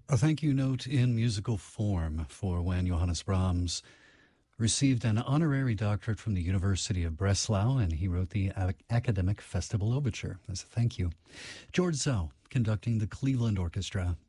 A thank you note in musical form for when Johannes Brahms received an honorary doctorate from the University of Breslau, and he wrote the Academic Festival Overture as a thank you. George Zhao conducting the Cleveland Orchestra